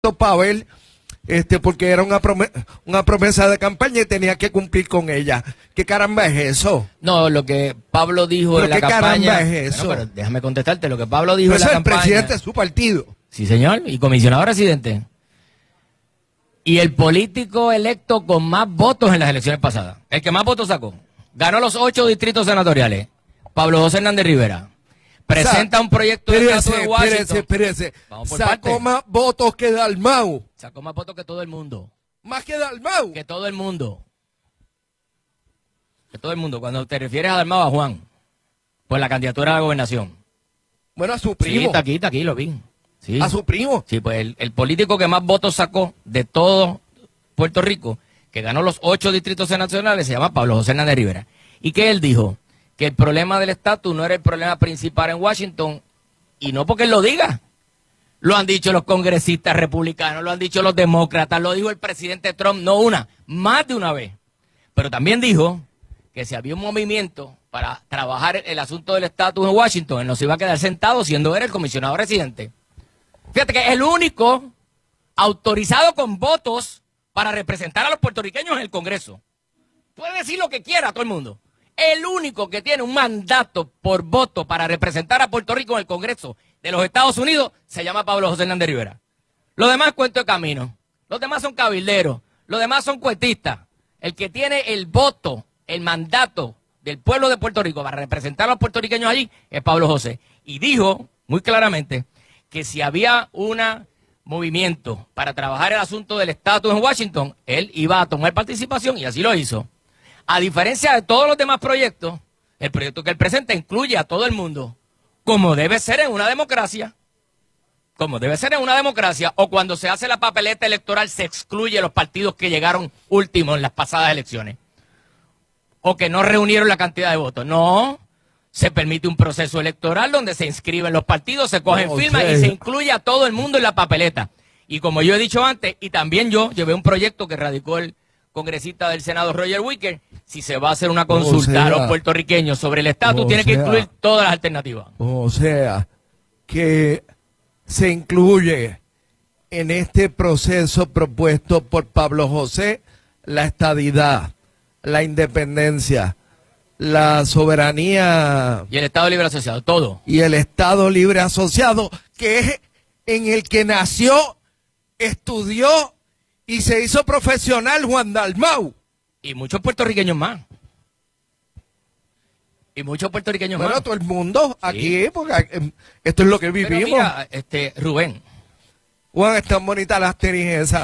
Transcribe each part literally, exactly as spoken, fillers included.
para ver, este, porque era una promesa, una promesa de campaña y tenía que cumplir con ella. ¿Qué caramba es eso? No, lo que Pablo dijo ¿Pero en la qué campaña... caramba es eso? Bueno, pero déjame contestarte, lo que Pablo dijo Pero en la eso es el campaña... presidente de su partido. Sí, señor, y comisionado residente. Y el político electo con más votos en las elecciones pasadas. El que más votos sacó. Ganó los ocho distritos senatoriales. Pablo José Hernández Rivera. Presenta un proyecto de estatus de Washington. Espérese, espérese. Vamos por Sacó parte. más votos que Dalmau. Sacó más votos que todo el mundo. Más que Dalmau. Que todo el mundo. Que todo el mundo. Cuando te refieres a Dalmau, a Juan. Pues la candidatura a la gobernación. Bueno, a su Sí, primo. está aquí, está aquí, lo vi. Sí. A su primo. Sí, pues el, el político que más votos sacó de todo Puerto Rico, que ganó los ocho distritos senatoriales, se llama Pablo José Hernández Rivera. ¿Y qué él dijo? Que el problema del estatus no era el problema principal en Washington, y no porque él lo diga. Lo han dicho los congresistas republicanos, lo han dicho los demócratas, lo dijo el presidente Trump, no una, más de una vez. Pero también dijo que si había un movimiento para trabajar el asunto del estatus en Washington, él no se iba a quedar sentado siendo él el comisionado residente. Fíjate que es el único autorizado con votos para representar a los puertorriqueños en el Congreso. Puede decir lo que quiera a todo el mundo. El único que tiene un mandato por voto para representar a Puerto Rico en el Congreso de los Estados Unidos se llama Pablo José Hernández Rivera. Los demás cuento de camino. Los demás son cabilderos. Los demás son cuentistas. El que tiene el voto, el mandato del pueblo de Puerto Rico para representar a los puertorriqueños allí es Pablo José. Y dijo muy claramente que si había un movimiento para trabajar el asunto del estatus en Washington, él iba a tomar participación y así lo hizo. A diferencia de todos los demás proyectos, el proyecto que él presenta incluye a todo el mundo, como debe ser en una democracia. Como debe ser en una democracia, o cuando se hace la papeleta electoral se excluye a los partidos que llegaron últimos en las pasadas elecciones, o que no reunieron la cantidad de votos. No, se permite un proceso electoral donde se inscriben los partidos, se cogen Oh, firmas sí. y se incluye a todo el mundo en la papeleta. Y como yo he dicho antes, y también yo llevé un proyecto que radicó el congresista del Senado Roger Wicker, si se va a hacer una consulta sea, a los puertorriqueños sobre el estatus, o tiene que sea, incluir todas las alternativas. O sea, que se incluye en este proceso propuesto por Pablo José la estadidad, la independencia, la soberanía Y el Estado Libre Asociado, todo. y el Estado Libre Asociado, que es en el que nació, estudió y se hizo profesional Juan Dalmau. Y muchos puertorriqueños más. Y muchos puertorriqueños Bueno, más. todo el mundo aquí, porque eh, esto es lo que Pero vivimos. mira, este, Rubén, Juan, están bonitas las tenis esas.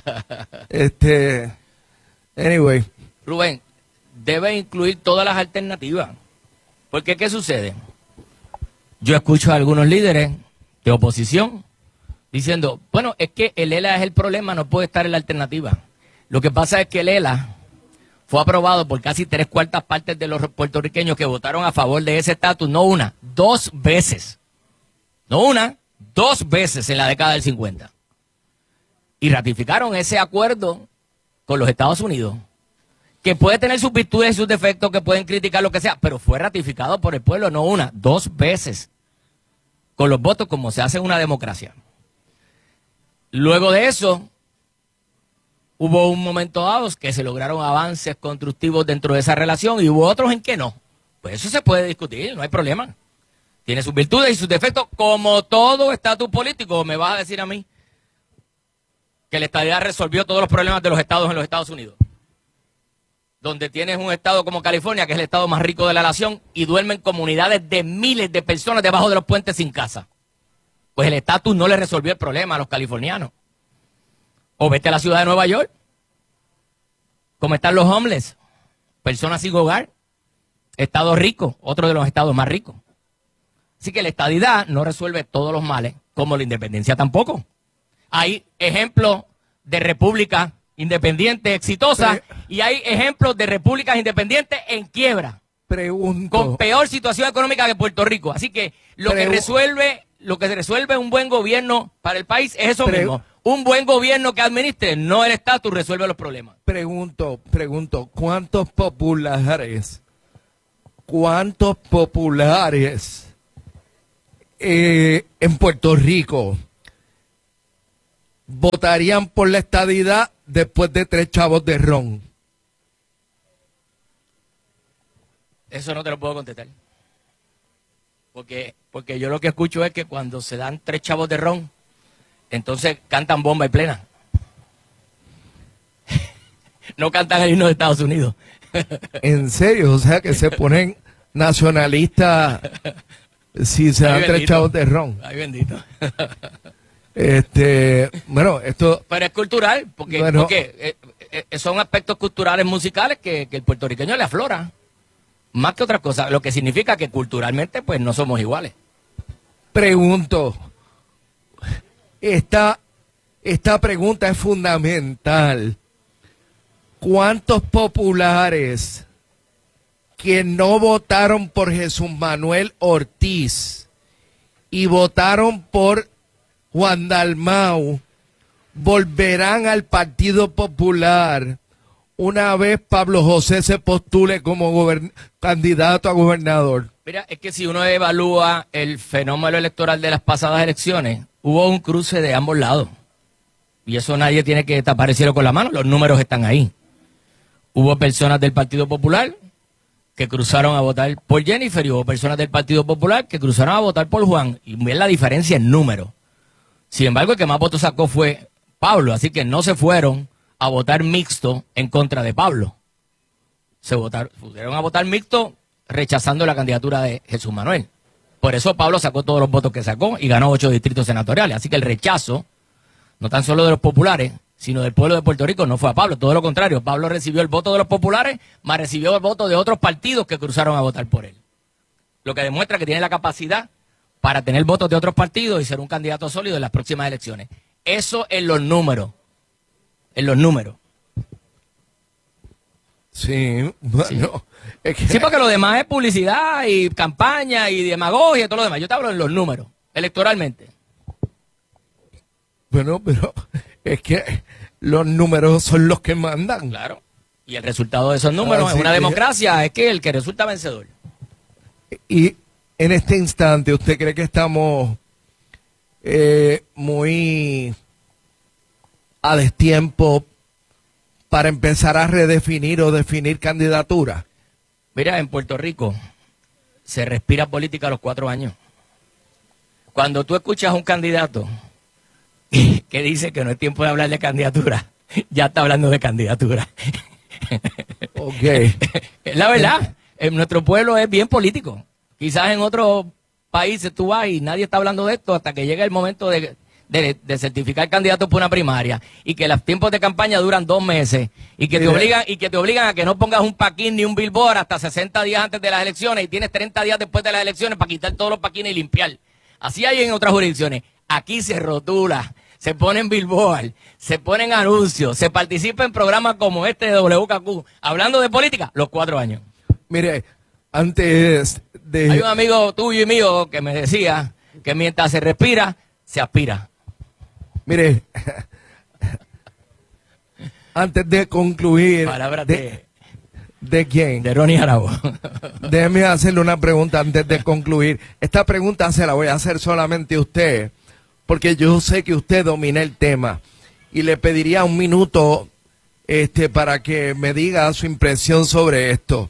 este, anyway. Rubén, debe incluir todas las alternativas. Porque, ¿qué sucede? Yo escucho a algunos líderes de oposición diciendo, bueno, es que el E L A es el problema, no puede estar en la alternativa. Lo que pasa es que el E L A fue aprobado por casi tres cuartas partes de los puertorriqueños que votaron a favor de ese estatus, no una, dos veces. No una, dos veces en la década del cincuenta. Y ratificaron ese acuerdo con los Estados Unidos, que puede tener sus virtudes y sus defectos, que pueden criticar lo que sea, pero fue ratificado por el pueblo, no una, dos veces, con los votos como se hace en una democracia. Luego de eso, hubo un momento dado que se lograron avances constructivos dentro de esa relación y hubo otros en que no. Pues eso se puede discutir, no hay problema. Tiene sus virtudes y sus defectos, como todo estatus político. ¿Me vas a decir a mí que la estadidad resolvió todos los problemas de los estados en los Estados Unidos? Donde tienes un estado como California, que es el estado más rico de la nación, y duermen comunidades de miles de personas debajo de los puentes sin casa. Pues el estatus no le resolvió el problema a los californianos. O vete a la ciudad de Nueva York, como están los homeless, personas sin hogar, estado rico, otro de los estados más ricos. Así que la estadidad no resuelve todos los males, como la independencia tampoco. Hay ejemplos de repúblicas independientes exitosas y hay ejemplos de repúblicas independientes en quiebra, Pregunto. con peor situación económica que Puerto Rico. Así que lo que Pregu- resuelve, lo que resuelve un buen gobierno para el país es eso Pre- mismo. Un buen gobierno que administre, no el estatus, resuelve los problemas. Pregunto, pregunto, ¿cuántos populares, cuántos populares eh, en Puerto Rico votarían por la estadidad después de tres chavos de ron? Eso no te lo puedo contestar. Porque, porque yo lo que escucho es que cuando se dan tres chavos de ron, entonces cantan bomba y plena. No cantan el himno de Estados Unidos. ¿En serio? O sea que se ponen nacionalistas si se dan Ay, tres bendito. chavos de ron. Ay, bendito. Este, bueno, esto, Pero es cultural, porque, Bueno. porque eh, eh, son aspectos culturales musicales que, que el puertorriqueño le aflora. Más que otra cosa, lo que significa que culturalmente pues no somos iguales. pregunto, esta, esta pregunta es fundamental. ¿Cuántos populares que no votaron por Jesús Manuel Ortiz y votaron por Juan Dalmau volverán al Partido Popular una vez Pablo José se postule como gobern- candidato a gobernador? Mira, es que si uno evalúa el fenómeno electoral de las pasadas elecciones, hubo un cruce de ambos lados. Y eso nadie tiene que tapar el cielo con la mano, los números están ahí. Hubo personas del Partido Popular que cruzaron a votar por Jennifer y hubo personas del Partido Popular que cruzaron a votar por Juan. Y ven la diferencia en número. Sin embargo, el que más votos sacó fue Pablo, así que no se fueron a votar mixto en contra de Pablo. Se votaron, fueron a votar mixto rechazando la candidatura de Jesús Manuel. Por eso Pablo sacó todos los votos que sacó y ganó ocho distritos senatoriales. Así que el rechazo, no tan solo de los populares, sino del pueblo de Puerto Rico, no fue a Pablo. Todo lo contrario, Pablo recibió el voto de los populares, más recibió el voto de otros partidos que cruzaron a votar por él. Lo que demuestra que tiene la capacidad para tener votos de otros partidos y ser un candidato sólido en las próximas elecciones. Eso en los números. En los números. Sí, bueno, Sí. es que, Sí, porque lo demás es publicidad y campaña y demagogia y todo lo demás. Yo te hablo en los números, electoralmente. bueno, pero es que los números son los que mandan. Claro. Y el resultado de esos números Así en una que- democracia es que el que resulta vencedor. Y en este instante, ¿usted cree que estamos eh, muy a destiempo para empezar a redefinir o definir candidaturas? Mira, en Puerto Rico se respira política a los cuatro años. Cuando tú escuchas a un candidato que dice que no es tiempo de hablar de candidatura, ya está hablando de candidatura. Ok. La verdad, en nuestro pueblo es bien político. Quizás en otros países tú vas y nadie está hablando de esto hasta que llega el momento de, de, de certificar candidatos por una primaria y que los tiempos de campaña duran dos meses y que te Mire. obligan y que te obligan a que no pongas un paquín ni un billboard hasta sesenta días antes de las elecciones y tienes treinta días después de las elecciones para quitar todos los paquines y limpiar. Así hay en otras jurisdicciones. Aquí se rotula, se ponen billboard, se ponen anuncios, se participa en programas como este de W K Q, hablando de política, los cuatro años. Mire, antes de... Hay un amigo tuyo y mío que me decía que mientras se respira, se aspira. Mire, antes de concluir... Palabras de, de, ¿De quién? de Ronnie Jarabo. Déjeme hacerle una pregunta antes de concluir. Esta pregunta se la voy a hacer solamente a usted, porque yo sé que usted domina el tema. Y le pediría un minuto este, para que me diga su impresión sobre esto.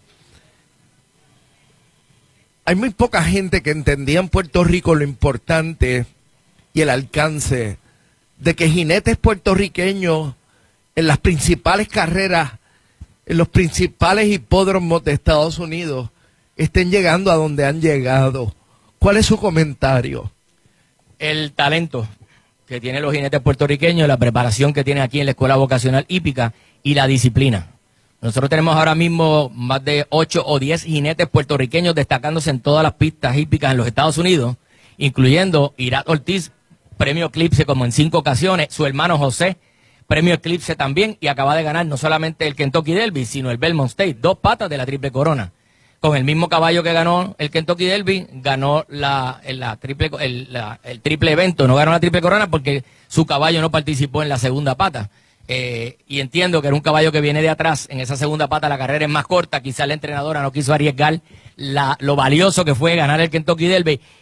Hay muy poca gente que entendía en Puerto Rico lo importante y el alcance de que jinetes puertorriqueños en las principales carreras, en los principales hipódromos de Estados Unidos, estén llegando a donde han llegado. ¿Cuál es su comentario? El talento que tienen los jinetes puertorriqueños, la preparación que tienen aquí en la Escuela Vocacional Hípica y la disciplina. Nosotros tenemos ahora mismo más de ocho o diez jinetes puertorriqueños destacándose en todas las pistas hípicas en los Estados Unidos, incluyendo Irat Ortiz, premio Eclipse como en cinco ocasiones, su hermano José, premio Eclipse también, y acaba de ganar no solamente el Kentucky Derby, sino el Belmont State, dos patas de la Triple Corona. Con el mismo caballo que ganó el Kentucky Derby, ganó la, la triple, el, la, el triple evento, no ganó la Triple Corona porque su caballo no participó en la segunda pata. Eh, y entiendo que era un caballo que viene de atrás, en esa segunda pata la carrera es más corta, quizás la entrenadora no quiso arriesgar la, lo valioso que fue ganar el Kentucky Derby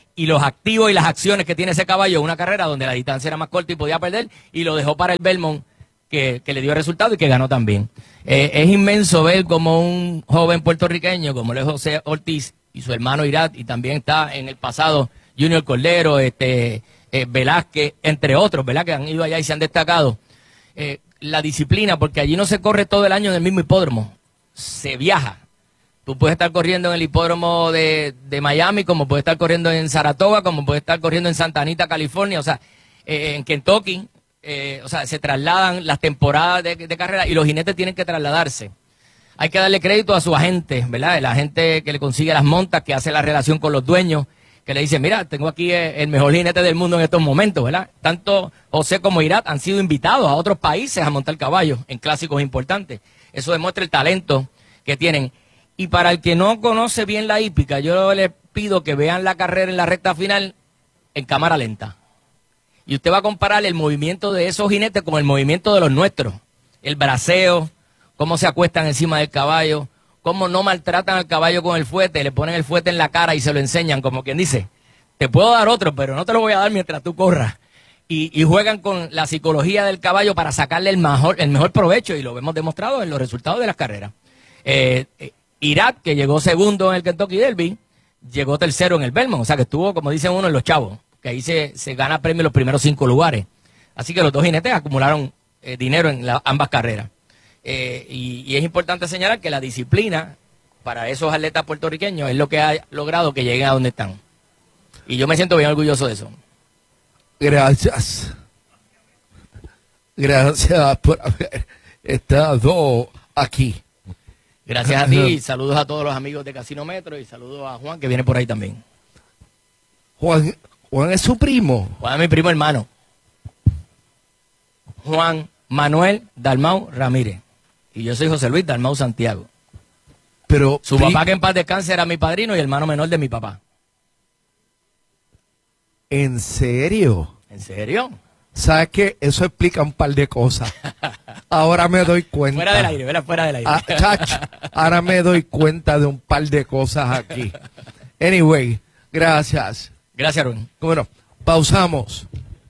y los activos y las acciones que tiene ese caballo, una carrera donde la distancia era más corta y podía perder, y lo dejó para el Belmont, que, que le dio resultado y que ganó también. Eh, es inmenso ver como un joven puertorriqueño, como lo es José Ortiz y su hermano Irat, y también está en el pasado Junior Cordero, este, eh, Velázquez, entre otros, ¿verdad? Que han ido allá y se han destacado. Eh, la disciplina, porque allí no se corre todo el año en el mismo hipódromo, se viaja. Tú puedes estar corriendo en el hipódromo de, de Miami, como puedes estar corriendo en Saratoga, como puedes estar corriendo en Santa Anita, California, o sea, eh, en Kentucky, eh, o sea, se trasladan las temporadas de, de carrera y los jinetes tienen que trasladarse. Hay que darle crédito a su agente, ¿verdad? El agente que le consigue las montas, que hace la relación con los dueños, que le dice, mira, tengo aquí el mejor jinete del mundo en estos momentos, ¿verdad? Tanto José como Irat han sido invitados a otros países a montar caballos en clásicos importantes. Eso demuestra el talento que tienen. Y para el que no conoce bien la hípica, yo les pido que vean la carrera en la recta final en cámara lenta. Y usted va a comparar el movimiento de esos jinetes con el movimiento de los nuestros. El braceo, cómo se acuestan encima del caballo, cómo no maltratan al caballo con el fuete, le ponen el fuete en la cara y se lo enseñan, como quien dice, te puedo dar otro, pero no te lo voy a dar mientras tú corras. Y, y juegan con la psicología del caballo para sacarle el mejor, el mejor provecho, y lo hemos demostrado en los resultados de las carreras. Eh, eh, Irat, que llegó segundo en el Kentucky Derby, llegó tercero en el Belmont, o sea que estuvo, como dicen uno, en los chavos, que ahí se, se gana premio en los primeros cinco lugares. Así que los dos jinetes acumularon eh, dinero en la, ambas carreras. Eh, y, y es importante señalar que la disciplina para esos atletas puertorriqueños es lo que ha logrado que lleguen a donde están. Y yo me siento bien orgulloso de eso. Gracias. Gracias por haber estado aquí. Gracias a ti, saludos a todos los amigos de Casino Metro y saludos a Juan, que viene por ahí también. Juan, Juan es su primo. Juan es mi primo hermano. Juan Manuel Dalmau Ramírez. Y yo soy José Luis Dalmau Santiago. Pero su papá, que en paz descanse, era mi padrino y hermano menor de mi papá. ¿En serio? ¿En serio? ¿Sabes qué? Eso explica un par de cosas. Ahora me doy cuenta. Fuera del aire, ¿verdad? Fuera del aire. Ah, chacho, ahora me doy cuenta de un par de cosas aquí. Anyway, gracias. Gracias, Rubén. Bueno, pausamos.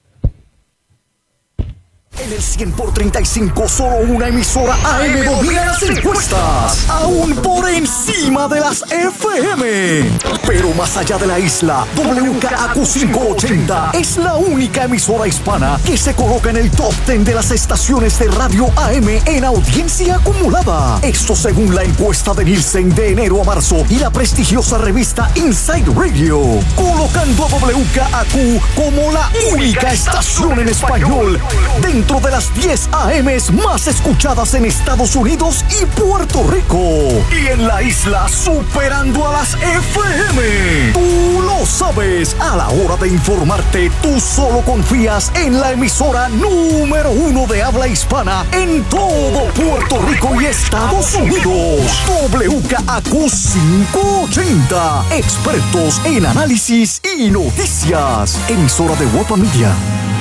En el cien por treinta y cinco, solo una emisora A M domina las encuestas, aún por encima de las F M. Pero más allá de la isla, W K A Q quinientos ochenta es la única emisora hispana que se coloca en el top diez de las estaciones de radio A M en audiencia acumulada. Esto según la encuesta de Nielsen de enero a marzo y la prestigiosa revista Inside Radio, colocando a W K A Q como la única estación en español dentro de las diez A Ms más escuchadas en Estados Unidos y Puerto Rico. Y en la isla superando a las F M. Tú lo sabes, a la hora de informarte, tú solo confías en la emisora número uno de habla hispana en todo Puerto Rico y Estados Unidos. W K A Q quinientos ochenta. Expertos en análisis y noticias. Emisora de Guapa Media.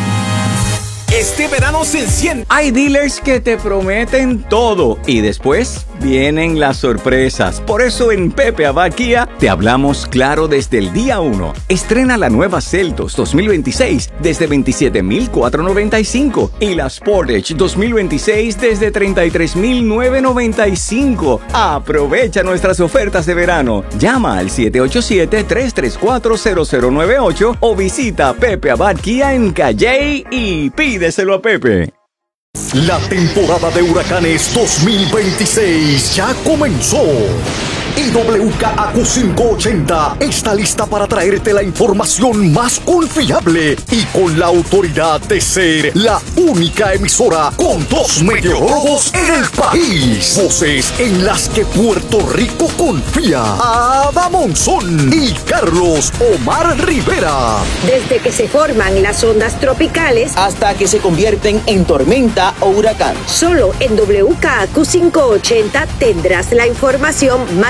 Este verano se enciende. Hay dealers que te prometen todo y después vienen las sorpresas. Por eso en Pepe Abad Kia te hablamos claro desde el día uno. Estrena la nueva Seltos dos mil veintiséis desde veintisiete mil cuatrocientos noventa y cinco y la Sportage dos mil veintiséis desde treinta y tres mil novecientos noventa y cinco. Aprovecha nuestras ofertas de verano. Llama al siete ocho siete, tres tres cuatro, cero cero nueve ocho o visita Pepe Abad Kia en Calley y pídeselo a Pepe. La temporada de huracanes dos mil veintiséis ya comenzó. Y W K A Q quinientos ochenta está lista para traerte la información más confiable y con la autoridad de ser la única emisora con dos meteorólogos en el país. Voces en las que Puerto Rico confía. Ada Monzón y Carlos Omar Rivera. Desde que se forman las ondas tropicales hasta que se convierten en tormenta o huracán. Solo en W K A Q quinientos ochenta tendrás la información más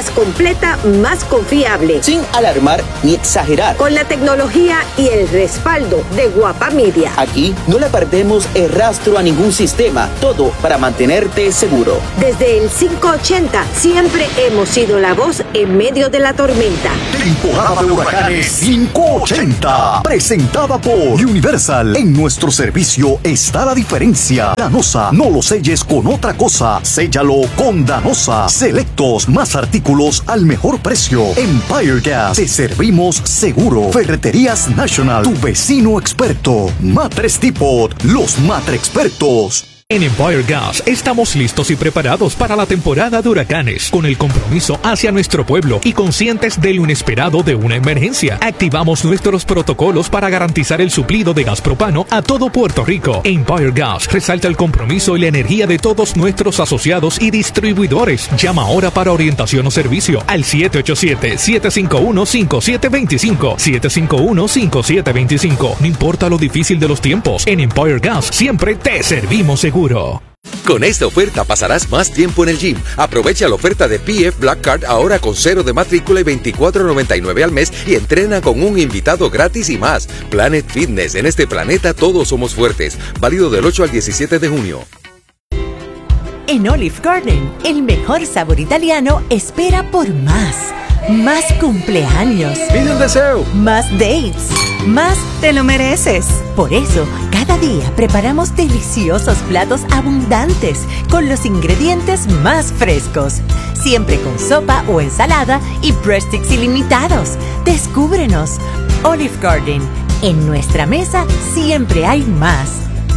más completa, más confiable. Sin alarmar ni exagerar. Con la tecnología y el respaldo de Guapa Media. Aquí no le perdemos el rastro a ningún sistema. Todo para mantenerte seguro. Desde el cinco ochenta siempre hemos sido la voz en medio de la tormenta. Temporada de huracanes cinco ochenta. Presentada por Universal. En nuestro servicio está la diferencia. Danosa, no lo selles con otra cosa. Séllalo con Danosa. Selectos, más artículos al mejor precio. Empire Gas, te servimos seguro. Ferreterías National, tu vecino experto. Matres Depot, los matre expertos. En Empire Gas estamos listos y preparados para la temporada de huracanes, con el compromiso hacia nuestro pueblo y conscientes de lo inesperado de una emergencia. Activamos nuestros protocolos para garantizar el suplido de gas propano a todo Puerto Rico. Empire Gas resalta el compromiso y la energía de todos nuestros asociados y distribuidores. Llama ahora para orientación o servicio al siete ocho siete, siete cinco uno, cinco siete dos cinco, siete cinco uno, cinco siete dos cinco. No importa lo difícil de los tiempos, en Empire Gas siempre te servimos seguro. Con esta oferta pasarás más tiempo en el gym. Aprovecha la oferta de P F Black Card ahora con cero de matrícula y veinticuatro noventa y nueve al mes y entrena con un invitado gratis y más. Planet Fitness, en este planeta todos somos fuertes. Válido del ocho al diecisiete de junio. En Olive Garden, el mejor sabor italiano espera por más. Más cumpleaños. Pide un deseo. Más dates. Más te lo mereces. Por eso, cada día preparamos deliciosos platos abundantes con los ingredientes más frescos. Siempre con sopa o ensalada y breadsticks ilimitados. Descúbrenos. Olive Garden. En nuestra mesa siempre hay más.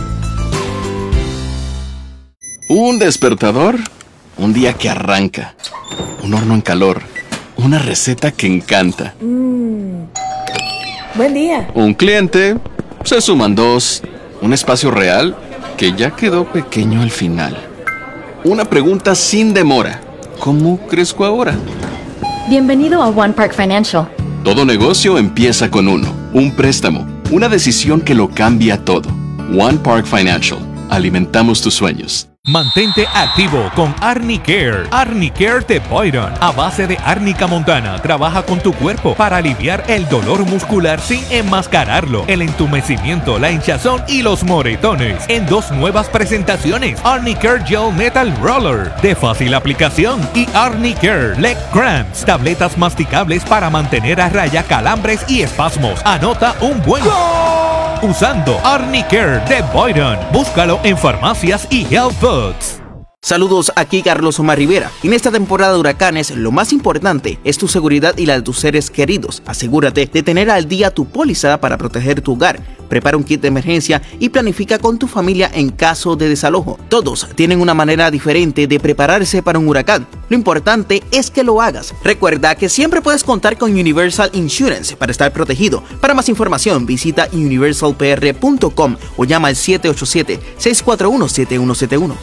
Un despertador. Un día que arranca. Un horno en calor. Una receta que encanta. Mm. Buen día. Un cliente, se suman dos. Un espacio real que ya quedó pequeño al final. Una pregunta sin demora. ¿Cómo crezco ahora? Bienvenido a One Park Financial. Todo negocio empieza con uno. Un préstamo. Una decisión que lo cambia todo. One Park Financial. Alimentamos tus sueños. Mantente activo con Arnicare. Arnicare de Boyron. A base de árnica montana, trabaja con tu cuerpo para aliviar el dolor muscular sin enmascararlo, el entumecimiento, la hinchazón y los moretones. En dos nuevas presentaciones: Arnicare Gel Metal Roller, de fácil aplicación, y Arnicare Leg Cramps, tabletas masticables para mantener a raya calambres y espasmos. Anota un buen ¡Gol! Usando Arnicare de Boyron. Búscalo en farmacias y health foods. Saludos, aquí Carlos Omar Rivera. En esta temporada de huracanes, lo más importante es tu seguridad y la de tus seres queridos. Asegúrate de tener al día tu póliza para proteger tu hogar. Prepara un kit de emergencia y planifica con tu familia en caso de desalojo. Todos tienen una manera diferente de prepararse para un huracán. Lo importante es que lo hagas. Recuerda que siempre puedes contar con Universal Insurance para estar protegido. Para más información, visita universal p r punto com o llama al siete ocho siete, seis cuatro uno, siete uno siete uno.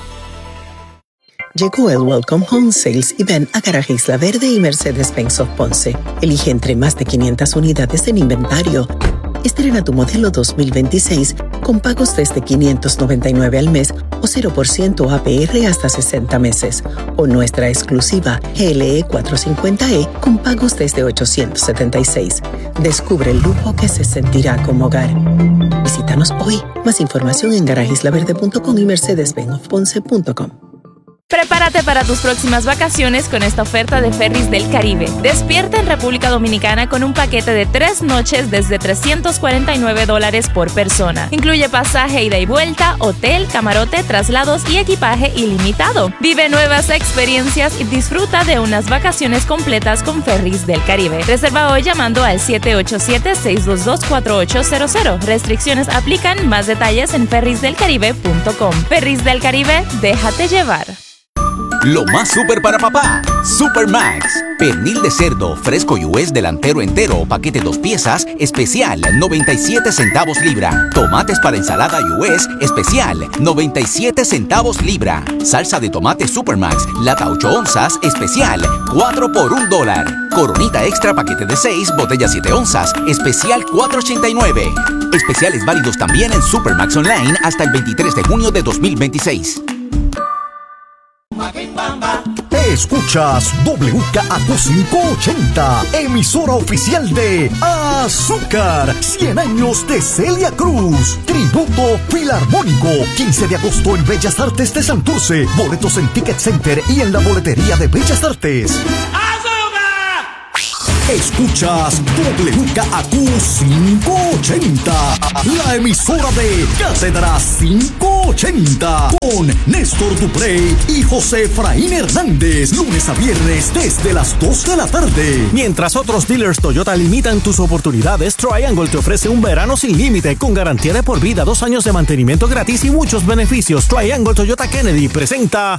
Llegó el Welcome Home Sales Event a Garaje Isla Verde y Mercedes-Benz of Ponce. Elige entre más de quinientas unidades en inventario. Estrena tu modelo dos mil veintiséis con pagos desde quinientos noventa y nueve al mes o cero por ciento A P R hasta sesenta meses. O nuestra exclusiva G L E cuatrocientos cincuenta E con pagos desde ochocientos setenta y seis. Descubre el lujo que se sentirá como hogar. Visítanos hoy. Más información en garaje isla verde punto com y mercedes benz of ponce punto com. Prepárate para tus próximas vacaciones con esta oferta de Ferries del Caribe. Despierta en República Dominicana con un paquete de tres noches desde trescientos cuarenta y nueve dólares por persona. Incluye pasaje ida y vuelta, hotel, camarote, traslados y equipaje ilimitado. Vive nuevas experiencias y disfruta de unas vacaciones completas con Ferries del Caribe. Reserva hoy llamando al siete ocho siete, seis dos dos, cuatro ocho cero cero. Restricciones aplican. Más detalles en ferries del caribe punto com. Ferries del Caribe, déjate llevar. Lo más súper para papá, Super Max. Pernil de cerdo fresco U S delantero entero, paquete dos piezas, especial, noventa y siete centavos libra. Tomates para ensalada U S, especial, noventa y siete centavos libra. Salsa de tomate Super Max, lata ocho onzas, especial, cuatro por un dólar. Coronita extra, paquete de seis, botella siete onzas, especial, cuatro ochenta y nueve. Especiales válidos también en Super Max Online hasta el veintitrés de junio de dos mil veintiséis. Escuchas W K A Q quinientos ochenta, emisora oficial de Azúcar, cien años de Celia Cruz, tributo filarmónico, quince de agosto en Bellas Artes de Santurce, boletos en Ticket Center y en la boletería de Bellas Artes. Escuchas W K A Q quinientos ochenta, la emisora de Cátedra quinientos ochenta, con Néstor Duprey y José Efraín Hernández, lunes a viernes desde las dos de la tarde. Mientras otros dealers Toyota limitan tus oportunidades, Triangle te ofrece un verano sin límite, con garantía de por vida, dos años de mantenimiento gratis y muchos beneficios. Triangle Toyota Kennedy presenta...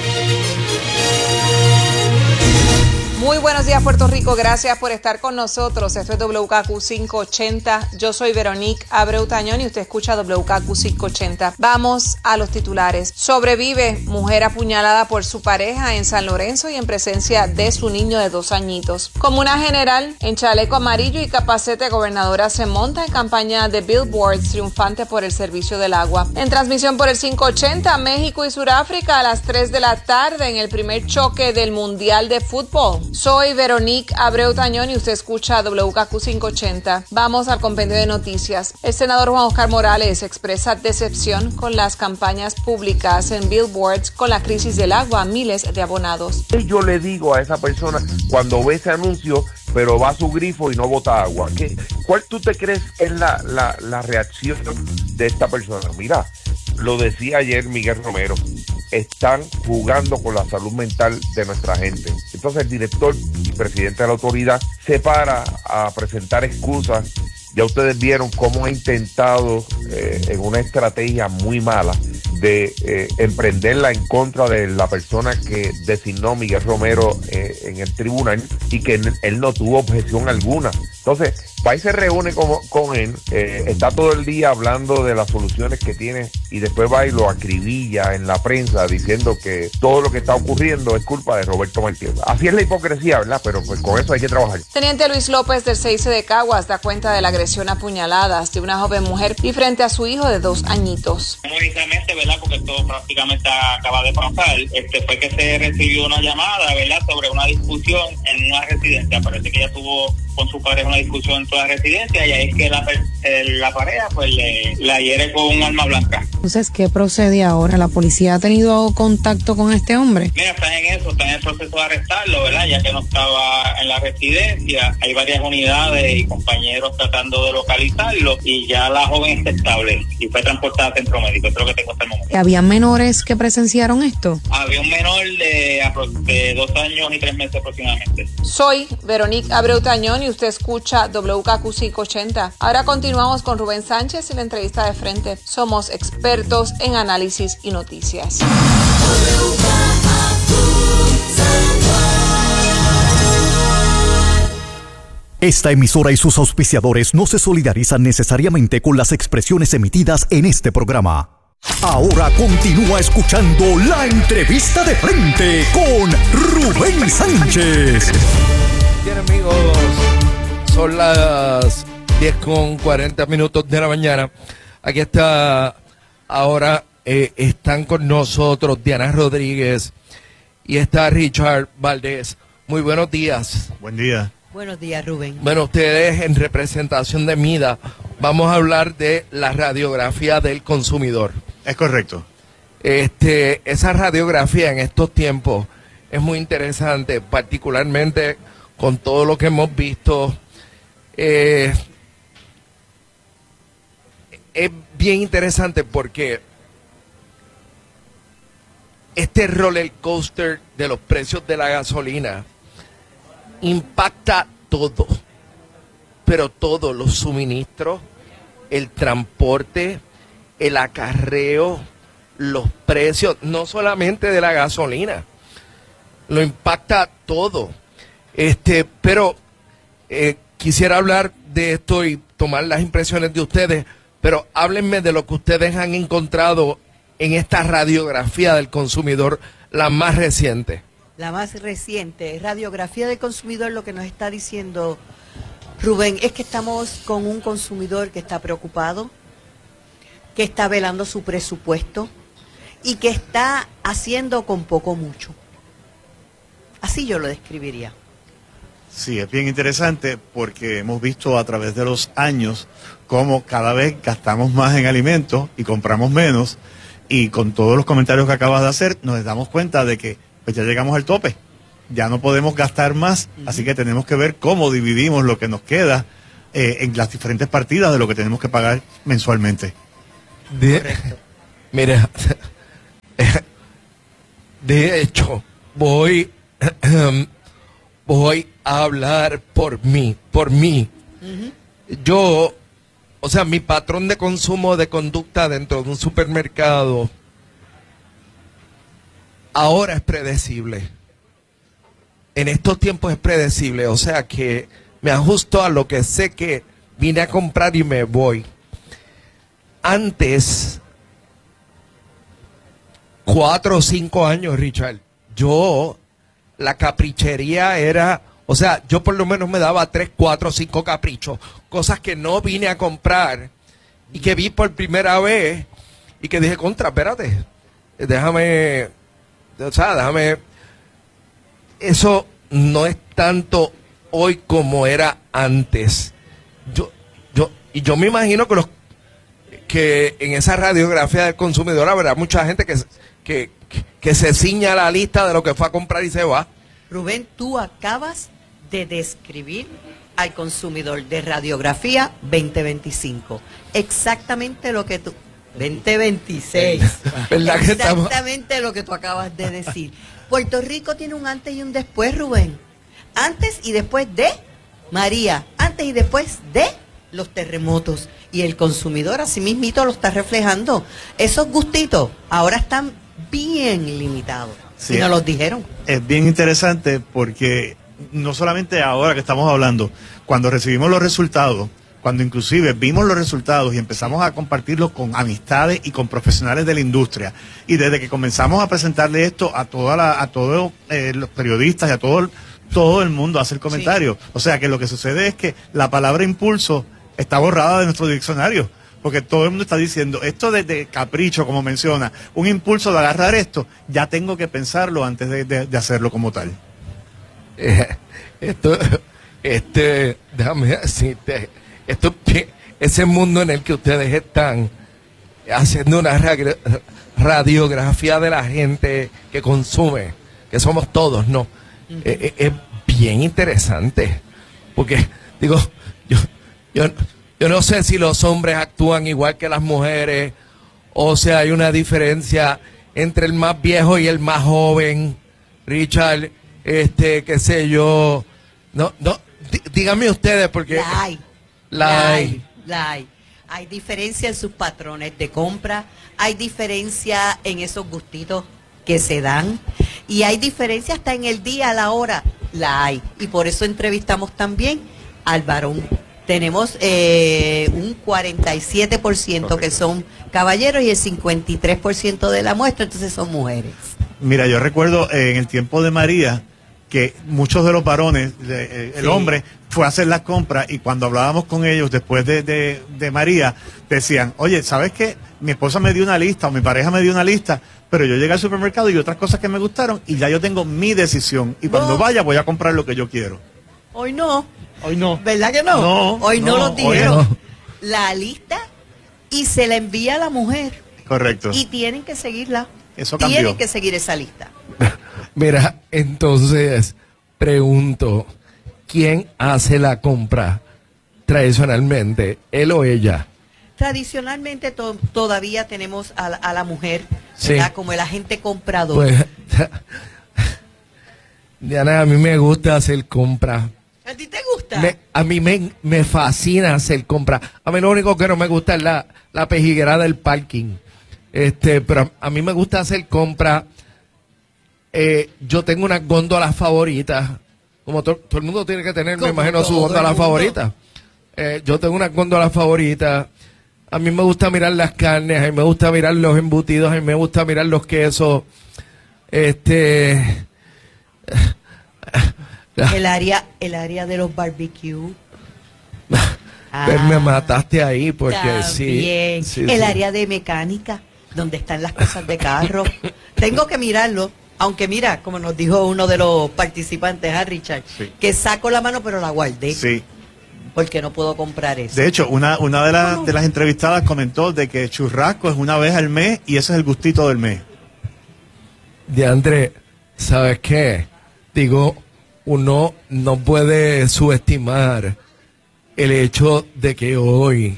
Muy buenos días, Puerto Rico. Gracias por estar con nosotros. Esto es W K Q quinientos ochenta. Yo soy Veronique Abreu Tañón y usted escucha W K Q quinientos ochenta. Vamos a los titulares. Sobrevive mujer apuñalada por su pareja en San Lorenzo y en presencia de su niño de dos añitos. Comuna General, en chaleco amarillo y capacete, gobernadora se monta en campaña de billboards triunfante por el servicio del agua. En transmisión por el quinientos ochenta, México y Suráfrica a las tres de la tarde en el primer choque del Mundial de Fútbol. Soy Veronique Abreu Tañón y usted escucha W K Q quinientos ochenta. Vamos al compendio de noticias. El senador Juan Oscar Morales expresa decepción con las campañas públicas en billboards con la crisis del agua a miles de abonados. Yo le digo a esa persona cuando ve ese anuncio, pero va a su grifo y no bota agua, ¿qué, ¿cuál tú te crees es la, la, la reacción de esta persona? Mira, lo decía ayer Miguel Romero, están jugando con la salud mental de nuestra gente. Entonces el director y presidente de la autoridad se para a presentar excusas. Ya ustedes vieron cómo ha intentado eh, en una estrategia muy mala de eh, emprenderla en contra de la persona que designó Miguel Romero eh, en el tribunal y que él, él no tuvo objeción alguna. Entonces, va y se reúne con, con él, eh, está todo el día hablando de las soluciones que tiene y después va y lo acribilla en la prensa diciendo que todo lo que está ocurriendo es culpa de Roberto Martínez. Así es la hipocresía, ¿verdad? Pero pues con eso hay que trabajar. Teniente Luis López del C I C de Caguas da cuenta de la agresión a puñaladas de una joven mujer y frente a su hijo de dos añitos. Únicamente, ¿verdad? Porque esto prácticamente acaba de pasar. Este fue que se recibió una llamada, ¿verdad? Sobre una discusión en una residencia. Parece que ella tuvo con su pareja una discusión en toda la residencia y ahí es que la, la pareja pues le, la hiere con un arma blanca. Entonces, ¿qué procede ahora? ¿La policía ha tenido contacto con este hombre? Mira, están en eso, están en el proceso de arrestarlo, ¿verdad? Ya que no estaba en la residencia, hay varias unidades y compañeros tratando de localizarlo y ya la joven está estable y fue transportada a centro médico, es lo que tengo hasta el momento. ¿Había menores que presenciaron esto? Había un menor de, de dos años y tres meses aproximadamente. Soy Veronique Abreu Tañón y usted escucha W K Q quinientos ochenta. Ahora continuamos con Rubén Sánchez y la entrevista de frente. Somos expertos en análisis y noticias. Esta emisora y sus auspiciadores no se solidarizan necesariamente con las expresiones emitidas en este programa. Ahora continúa escuchando la entrevista de frente con Rubén Sánchez. Bien, amigos, son las diez con cuarenta minutos de la mañana. Aquí está, ahora eh, están con nosotros Diana Rodríguez y está Richard Valdés. Muy buenos días. Buen día. Buenos días, Rubén. Bueno, ustedes en representación de MIDA, vamos a hablar de la radiografía del consumidor. Es correcto. Este, esa radiografía en estos tiempos es muy interesante, particularmente con todo lo que hemos visto. Eh, es bien interesante porque este roller coaster de los precios de la gasolina impacta todo, pero todo, los suministros, el transporte, el acarreo, los precios, no solamente de la gasolina, lo impacta todo. Este, pero eh, quisiera hablar de esto y tomar las impresiones de ustedes, pero háblenme de lo que ustedes han encontrado en esta radiografía del consumidor, la más reciente. La más reciente radiografía del consumidor, lo que nos está diciendo Rubén es que estamos con un consumidor que está preocupado, que está velando su presupuesto y que está haciendo con poco mucho. Así yo lo describiría. Sí, es bien interesante porque hemos visto a través de los años cómo cada vez gastamos más en alimentos y compramos menos, y con todos los comentarios que acabas de hacer nos damos cuenta de que pues ya llegamos al tope, ya no podemos gastar más, uh-huh. Así que tenemos que ver cómo dividimos lo que nos queda eh, en las diferentes partidas de lo que tenemos que pagar mensualmente. De, mira, de hecho, voy... voy a hablar por mí, por mí. Uh-huh. Yo, o sea, mi patrón de consumo de conducta dentro de un supermercado ahora es predecible. En estos tiempos es predecible, o sea que me ajusto a lo que sé que vine a comprar y me voy. Antes, cuatro o cinco años, Richard, yo... la caprichería era, o sea, yo por lo menos me daba tres, cuatro, cinco caprichos, cosas que no vine a comprar y que vi por primera vez y que dije, contra, espérate, déjame, o sea, déjame, eso no es tanto hoy como era antes. Yo, yo, y yo me imagino que los, que en esa radiografía del consumidor habrá mucha gente que, que que se ciña la lista de lo que fue a comprar y se va. Rubén, tú acabas de describir al consumidor de radiografía veinte veinticinco. Exactamente lo que tú... veinte veintiséis. ¿Verdad que estamos? Exactamente lo que tú acabas de decir. Puerto Rico tiene un antes y un después, Rubén. Antes y después de María. Antes y después de los terremotos. Y el consumidor así mismito lo está reflejando. Esos gustitos ahora están bien limitado. Sí, y nos los dijeron. Es bien interesante porque no solamente ahora que estamos hablando, cuando recibimos los resultados, cuando inclusive vimos los resultados y empezamos a compartirlos con amistades y con profesionales de la industria, y desde que comenzamos a presentarle esto a toda la, a todos eh, los periodistas y a todo el, todo el mundo a hacer comentarios. Sí. O sea que lo que sucede es que la palabra impulso está borrada de nuestro diccionario. Porque todo el mundo está diciendo, esto de, de capricho, como menciona, un impulso de agarrar esto, ya tengo que pensarlo antes de, de, de hacerlo como tal. Eh, esto, este, déjame decirte, esto, ese mundo en el que ustedes están haciendo una radiografía de la gente que consume, que somos todos, ¿no? Uh-huh. eh, es bien interesante, porque, digo, yo, yo Yo no sé si los hombres actúan igual que las mujeres, o sea, hay una diferencia entre el más viejo y el más joven, Richard, este, qué sé yo, no, no, dí, díganme ustedes porque... La hay, la, la hay. hay, la hay. Hay diferencia en sus patrones de compra, hay diferencia en esos gustitos que se dan, y hay diferencia hasta en el día, a la hora, la hay. Y por eso entrevistamos también al varón. Tenemos eh, un cuarenta y siete por ciento que son caballeros y el cincuenta y tres por ciento de la muestra, entonces son mujeres. Mira, yo recuerdo eh, en el tiempo de María que muchos de los varones, de, eh, el sí. hombre, fue a hacer las compras y cuando hablábamos con ellos después de, de, de María, decían, oye, ¿sabes qué? Mi esposa me dio una lista o mi pareja me dio una lista, pero yo llegué al supermercado y vi otras cosas que me gustaron y ya yo tengo mi decisión y cuando no. vaya voy a comprar lo que yo quiero. Hoy no. Hoy no. ¿Verdad que no? No hoy no, no lo dijeron. No. La lista y se la envía a la mujer. Correcto. Y tienen que seguirla. Eso cambió. Tienen que seguir esa lista. Mira, entonces, pregunto, ¿quién hace la compra tradicionalmente, él o ella? Tradicionalmente to todavía tenemos a la, a la mujer, sí. ¿verdad? Como el agente comprador. Pues, Diana, a mí me gusta hacer compra. ¿A ti te gusta? Me, a mí me, me fascina hacer compra. A mí lo único que no me gusta es la, la pejiguera del parking. Este, pero a, a mí me gusta hacer compra. Eh, yo tengo unas góndolas favoritas. Como to, todo el mundo tiene que tener, me imagino, su góndola favorita. Eh, yo tengo unas góndolas favoritas. A mí me gusta mirar las carnes, a mí me gusta mirar los embutidos, a mí me gusta mirar los quesos. Este... El área, el área de los barbecue. Pero ah, me mataste ahí porque sí, sí. El sí. área de mecánica, donde están las cosas de carro. Tengo que mirarlo. Aunque mira, como nos dijo uno de los participantes, a Richard, Sí. que saco la mano pero la guardé. Sí. Porque no puedo comprar eso. De hecho, una, una de, las de las entrevistadas comentó de que churrasco es una vez al mes y ese es el gustito del mes. DeAndre, ¿sabes qué? Digo, uno no puede subestimar el hecho de que hoy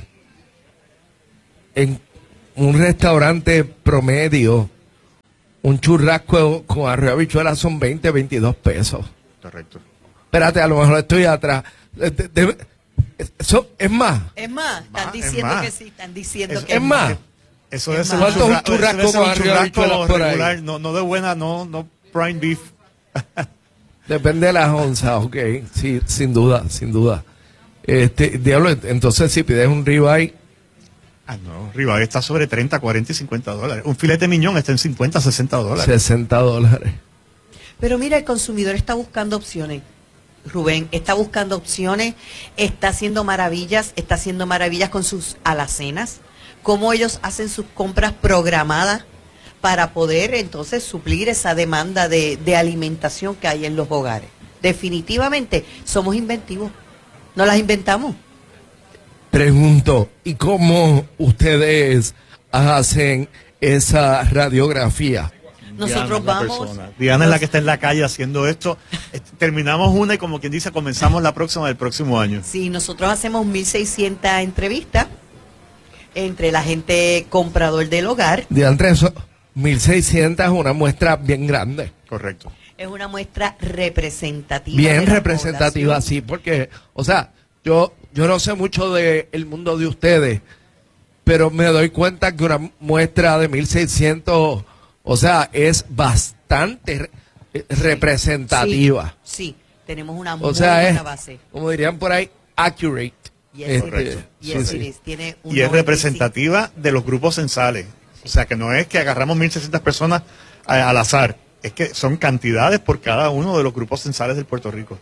en un restaurante promedio un churrasco con arroz y habichuelas son veinte, veintidós pesos. Correcto. Espérate, a lo mejor estoy atrás. De- de- de- eso es más. Es más, están diciendo más. que sí, están diciendo Es- que es más. Eso Es debe ser más. un ¿Cuánto es un churrasco, churrasco eso debe ser con un arroz y habichuelas churrasco por ahí? regular, no, no de buena, no, no prime beef. Depende de las onzas, ok. Sí, sin duda, sin duda. Este, diablo, entonces si pides un ribeye, Ah, no, ribeye está sobre treinta, cuarenta y cincuenta dólares. Un filete miñón está en cincuenta, sesenta dólares. sesenta dólares. Pero mira, el consumidor está buscando opciones. Rubén está buscando opciones, está haciendo maravillas, está haciendo maravillas con sus alacenas, cómo ellos hacen sus compras programadas para poder entonces suplir esa demanda de, de alimentación que hay en los hogares. Definitivamente somos inventivos, no las inventamos. Pregunto, ¿y cómo ustedes hacen esa radiografía? Nosotros Diana es la vamos... persona. Diana es la que está en la calle haciendo esto. Este, Terminamos una y como quien dice, comenzamos la próxima del próximo año. Sí, nosotros hacemos mil seiscientas entrevistas entre la gente comprador del hogar. De entre eso, mil seiscientas es una muestra bien grande. Correcto. Es una muestra representativa. Bien de la representativa, población. sí, porque, o sea, yo, yo no sé mucho del mundo de ustedes, pero me doy cuenta que una muestra de mil seiscientos, o sea, es bastante re- eh, representativa. Sí, sí, tenemos una muy O sea, buena es, base. como dirían por ahí, accurate. Yes, Este, correcto. sí, Yes, sí. it is. Tiene un Y es noventa y cinco. representativa de los grupos censales. O sea, que no es que agarramos mil seiscientas personas a- al azar. Es que son cantidades por cada uno de los grupos censales del Puerto Rico.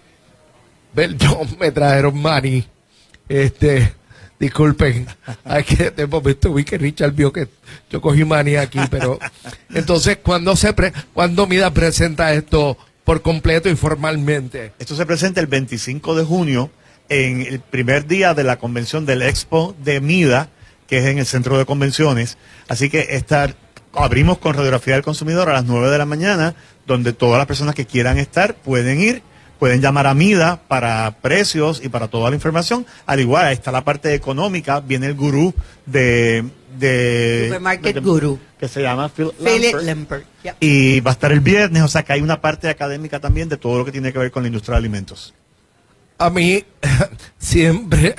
Belton me trajeron maní. Este, disculpen, hay que de momento vi que Richard vio que yo cogí maní aquí, pero entonces cuando se pre, cuando Mida presenta esto por completo y formalmente. Esto se presenta el veinticinco de junio en el primer día de la convención del Expo de Mida, que es en el centro de convenciones. Así que esta, abrimos con radiografía del consumidor a las nueve de la mañana, donde todas las personas que quieran estar pueden ir. Pueden llamar a Mida para precios y para toda la información. Al igual, ahí está la parte económica. Viene el gurú de... de Supermarket de- Guru. Que se llama Phil Philip Lampert. Lampert. Yep. Y va a estar el viernes, o sea que hay una parte académica también de todo lo que tiene que ver con la industria de alimentos. A mí siempre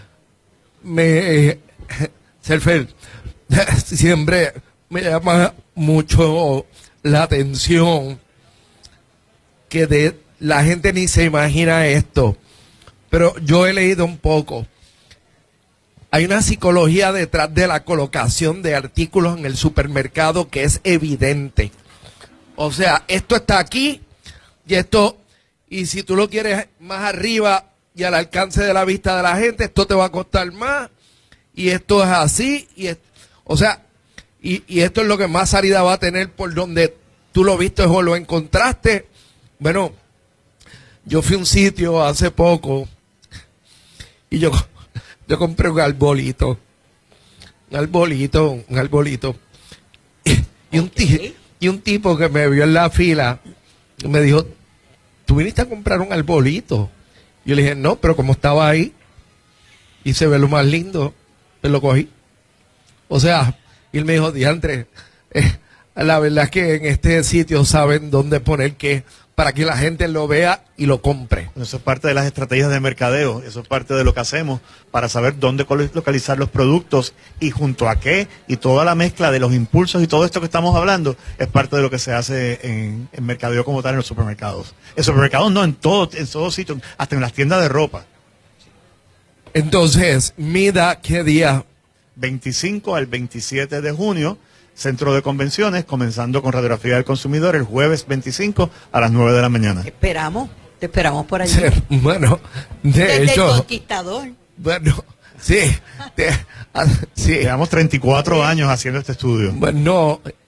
me Selfer, siempre me llama mucho la atención que de la gente ni se imagina esto, pero yo he leído un poco. Hay una psicología detrás de la colocación de artículos en el supermercado que es evidente. O sea, esto está aquí y esto, y si tú lo quieres más arriba y al alcance de la vista de la gente, esto te va a costar más, y esto es así, y es, o sea, y, y esto es lo que más salida va a tener por donde tú lo viste o lo encontraste. Bueno, yo fui a un sitio hace poco y yo, yo compré un arbolito, un arbolito, un arbolito, y, y un ti- y un tipo que me vio en la fila me dijo, ¿tú viniste a comprar un arbolito? Yo le dije, no, pero como estaba ahí y se ve lo más lindo, pues lo cogí. O sea, y él me dijo, diantre, eh, la verdad es que en este sitio saben dónde poner qué para que la gente lo vea y lo compre. Eso es parte de las estrategias de mercadeo, eso es parte de lo que hacemos para saber dónde colo- localizar los productos y junto a qué, y toda la mezcla de los impulsos y todo esto que estamos hablando es parte de lo que se hace en, en mercadeo como tal en los supermercados. En supermercados no, en todos, en todos sitios, hasta en las tiendas de ropa. Entonces, Mida, ¿qué día? veinticinco al veintisiete de junio, Centro de Convenciones, comenzando con radiografía del consumidor el jueves veinticinco a las nueve de la mañana. Esperamos, te esperamos por allí. Sí, bueno, de Desde hecho, el Conquistador. bueno, sí, de- ah, sí. Llevamos treinta y cuatro años haciendo este estudio. Bueno,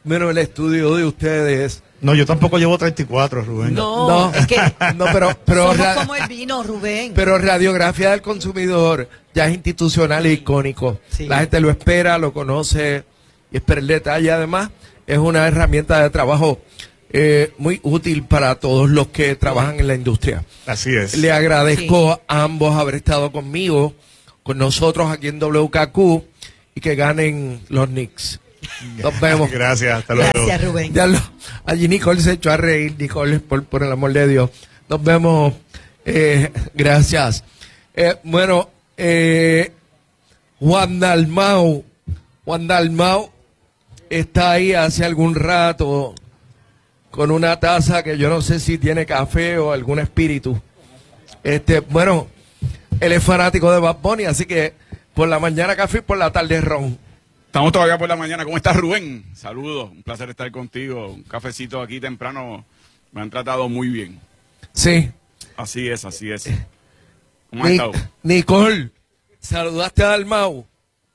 Bueno, el estudio de ustedes. No, yo tampoco llevo treinta y cuatro, Rubén. No, No. es que No, pero, pero, somos ra- como el vino, Rubén. pero Radiografía del Consumidor ya es institucional e icónico. Sí. La gente lo espera, lo conoce y espera el detalle. Además, es una herramienta de trabajo eh, muy útil para todos los que trabajan en la industria. Así es. Le agradezco a ambos haber estado conmigo, con nosotros aquí en W K Q y que ganen los Knicks. Nos vemos. Gracias, hasta luego. Gracias, Rubén. Ya lo- allí Nicole se echó a reír, Nicole, por, por el amor de Dios. Nos vemos. Eh, gracias. Eh, bueno, eh, Juan Dalmau, Juan Dalmau está ahí hace algún rato con una taza que yo no sé si tiene café o algún espíritu. Este, bueno, él es fanático de Bad Bunny, así que por la mañana café y por la tarde ron. Estamos todavía por la mañana. ¿Cómo estás, Rubén? Saludos, un placer estar contigo. Un cafecito aquí temprano. Me han tratado muy bien. Sí. Así es, así es. ¿Cómo has Ni- estado? Nicole, saludaste a Dalmau.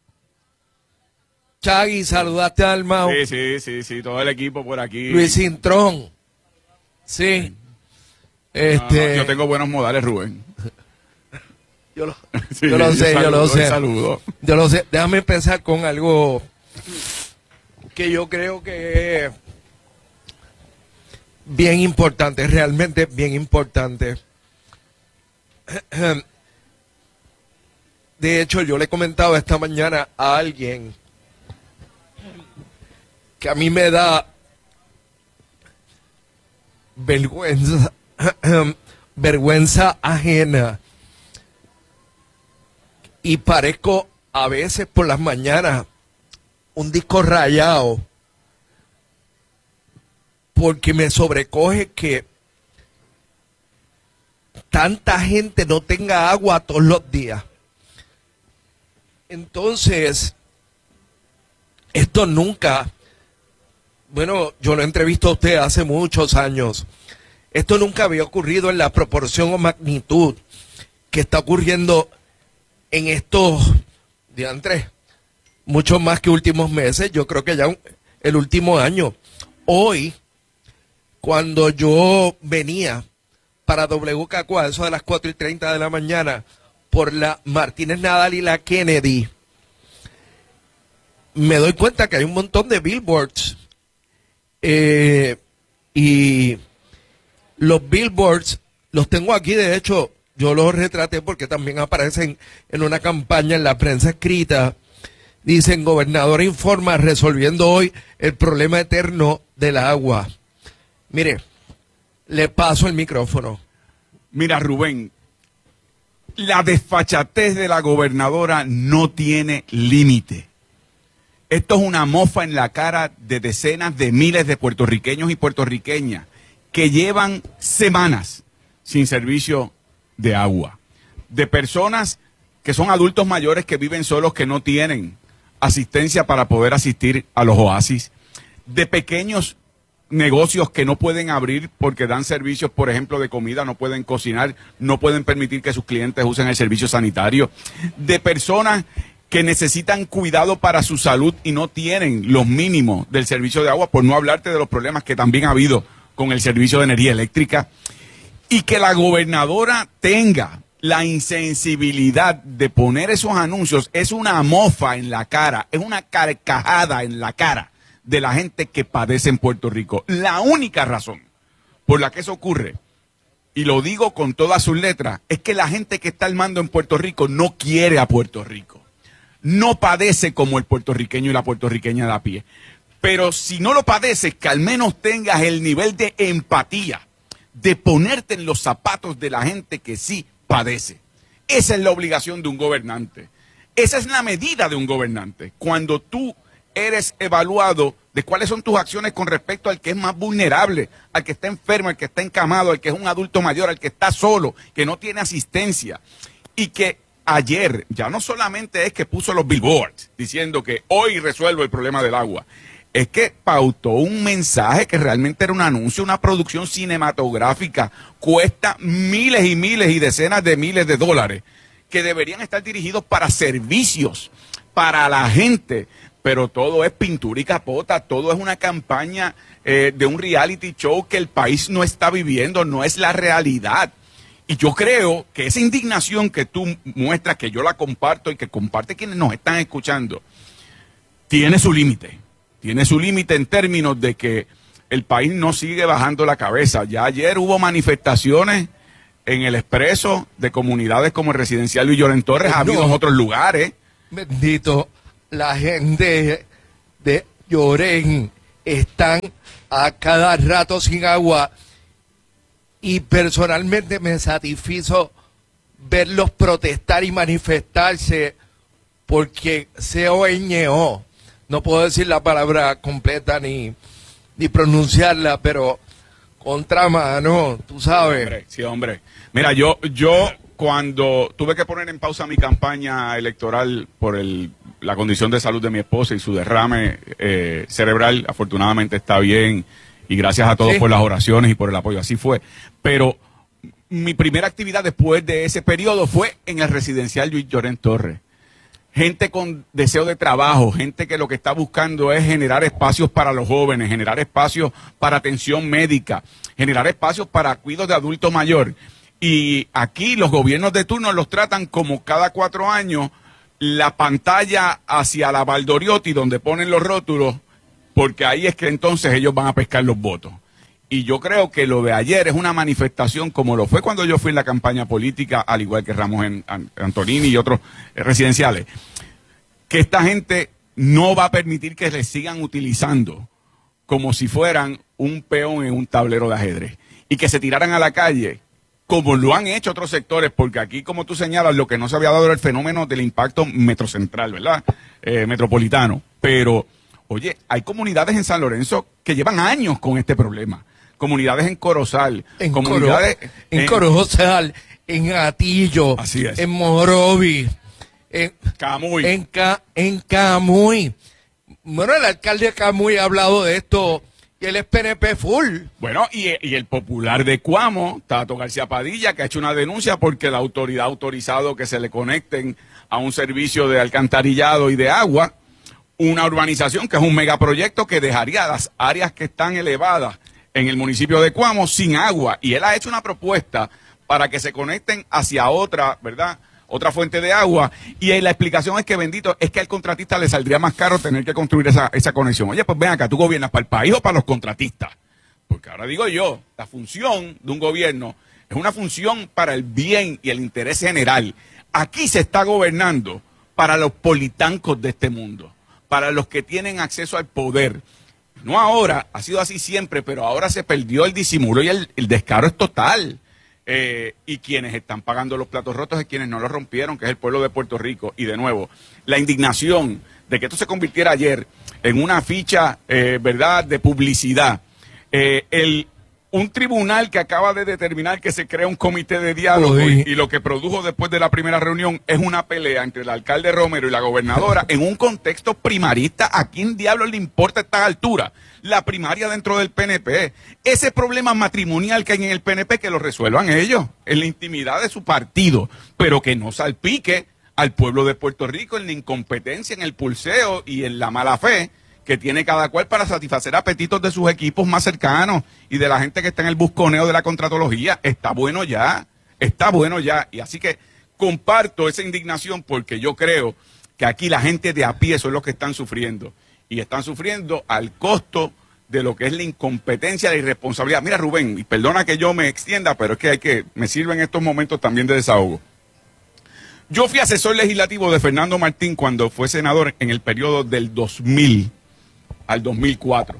Chagui, saludaste a Dalmau. Sí, sí, sí, sí, todo el equipo por aquí. Luis Cintrón. Sí. Este. No, no, yo tengo buenos modales, Rubén. Yo lo, Sí, yo lo sé, yo saludo, lo sé. saludo. Yo lo sé. Déjame empezar con algo que yo creo que es bien importante, realmente bien importante. De hecho, yo le he comentado esta mañana a alguien que a mí me da vergüenza, vergüenza ajena. Y parezco a veces por las mañanas un disco rayado porque me sobrecoge que tanta gente no tenga agua todos los días. Entonces, esto nunca, bueno, yo lo entrevisto a usted hace muchos años, esto nunca había ocurrido en la proporción o magnitud que está ocurriendo en estos, diantres, mucho más que últimos meses, yo creo que ya un- el último año. Hoy, cuando yo venía para W K Q a eso de las cuatro y treinta de la mañana, por la Martínez Nadal y la Kennedy, me doy cuenta que hay un montón de billboards. Eh, y los billboards los tengo aquí, de hecho, yo los retraté porque también aparecen en una campaña en la prensa escrita. Dicen, gobernador informa resolviendo hoy el problema eterno del agua. Mire, le paso el micrófono. Mira, Rubén, la desfachatez de la gobernadora no tiene límite. Esto es una mofa en la cara de decenas de miles de puertorriqueños y puertorriqueñas que llevan semanas sin servicio de agua. De personas que son adultos mayores que viven solos, que no tienen asistencia para poder asistir a los oasis. De pequeños negocios que no pueden abrir porque dan servicios, por ejemplo, de comida, no pueden cocinar, no pueden permitir que sus clientes usen el servicio sanitario. De personas que necesitan cuidado para su salud y no tienen los mínimos del servicio de agua, por no hablarte de los problemas que también ha habido con el servicio de energía eléctrica. Y que la gobernadora tenga la insensibilidad de poner esos anuncios es una mofa en la cara, es una carcajada en la cara de la gente que padece en Puerto Rico. La única razón por la que eso ocurre, y lo digo con todas sus letras, es que la gente que está al mando en Puerto Rico no quiere a Puerto Rico. No padece como el puertorriqueño y la puertorriqueña de a pie. Pero si no lo padeces, que al menos tengas el nivel de empatía, de ponerte en los zapatos de la gente que sí padece. Esa es la obligación de un gobernante. Esa es la medida de un gobernante. Cuando tú eres evaluado de cuáles son tus acciones con respecto al que es más vulnerable, al que está enfermo, al que está encamado, al que es un adulto mayor, al que está solo, que no tiene asistencia. Y que ayer ya no solamente es que puso los billboards diciendo que hoy resuelvo el problema del agua, es que pautó un mensaje que realmente era un anuncio, una producción cinematográfica, cuesta miles y miles y decenas de miles de dólares, que deberían estar dirigidos para servicios, para la gente, pero todo es pintura y capota, todo es una campaña eh, de un reality show que el país no está viviendo, no es la realidad. Y yo creo que esa indignación que tú muestras, que yo la comparto y que comparte quienes nos están escuchando, tiene su límite. Tiene su límite en términos de que el país no sigue bajando la cabeza. Ya ayer hubo manifestaciones en el Expreso de comunidades como el Residencial Luis Llorén Torres, ha habido en otros lugares. Bendito, la gente de Llorén están a cada rato sin agua. Y personalmente me satisfizo verlos protestar y manifestarse porque se oñeó. No puedo decir la palabra completa ni, ni pronunciarla, pero contra mano, tú sabes. Hombre, sí, hombre. Mira, yo, yo cuando tuve que poner en pausa mi campaña electoral por el, la condición de salud de mi esposa y su derrame eh, cerebral, afortunadamente está bien. Y gracias a todos sí. por las oraciones y por el apoyo, así fue. Pero mi primera actividad después de ese periodo fue en el Residencial Luis Llorén Torres. Gente con deseo de trabajo, gente que lo que está buscando es generar espacios para los jóvenes, generar espacios para atención médica, generar espacios para cuidados de adulto mayor. Y aquí los gobiernos de turno los tratan como cada cuatro años la pantalla hacia la Valdoriotti donde ponen los rótulos, porque ahí es que entonces ellos van a pescar los votos. Y yo creo que lo de ayer es una manifestación como lo fue cuando yo fui en la campaña política, al igual que Ramos en, en, Antonini y otros eh, residenciales, que esta gente no va a permitir que les sigan utilizando como si fueran un peón en un tablero de ajedrez y que se tiraran a la calle como lo han hecho otros sectores, porque aquí, como tú señalas, lo que no se había dado era el fenómeno del impacto metrocentral, ¿verdad? Eh, metropolitano. Pero oye, hay comunidades en San Lorenzo que llevan años con este problema. Comunidades en Corozal, en comunidades Coro, en, en Corozal, en Atillo, así es. En Morovi, en Camuy. En, Ca, en Camuy. Bueno, el alcalde de Camuy ha hablado de esto y él es P N P full. Bueno, y, y el popular de Cuamo, Tato García Padilla, que ha hecho una denuncia porque la autoridad ha autorizado que se le conecten a un servicio de alcantarillado y de agua. Una urbanización que es un megaproyecto que dejaría las áreas que están elevadas en el municipio de Cuamo sin agua. Y él ha hecho una propuesta para que se conecten hacia otra, ¿verdad? Otra fuente de agua. Y la explicación es que, bendito, es que al contratista le saldría más caro tener que construir esa, esa conexión. Oye, pues ven acá, ¿tú gobiernas para el país o para los contratistas? Porque ahora digo yo, la función de un gobierno es una función para el bien y el interés general. Aquí se está gobernando para los politancos de este mundo, para los que tienen acceso al poder. No ahora, ha sido así siempre, pero ahora se perdió el disimulo y el, el descaro es total. Eh, y quienes están pagando los platos rotos es quienes no los rompieron, que es el pueblo de Puerto Rico. Y de nuevo, la indignación de que esto se convirtiera ayer en una ficha, eh, ¿verdad?, de publicidad. Eh, el... Un tribunal que acaba de determinar que se crea un comité de diálogo y, y lo que produjo después de la primera reunión es una pelea entre el alcalde Romero y la gobernadora en un contexto primarista. ¿A quién diablos le importa a esta altura? La primaria dentro del P N P. Ese problema matrimonial que hay en el P N P, que lo resuelvan ellos en la intimidad de su partido, pero que no salpique al pueblo de Puerto Rico en la incompetencia, en el pulseo y en la mala fe que tiene cada cual para satisfacer apetitos de sus equipos más cercanos y de la gente que está en el busconeo de la contratología. Está bueno ya, está bueno ya. Y así que comparto esa indignación porque yo creo que aquí la gente de a pie son los que están sufriendo. Y están sufriendo al costo de lo que es la incompetencia, la irresponsabilidad. Mira, Rubén, y perdona que yo me extienda, pero es que hay que, me sirve en estos momentos también de desahogo. Yo fui asesor legislativo de Fernando Martín cuando fue senador en el periodo del dos mil al dos mil cuatro.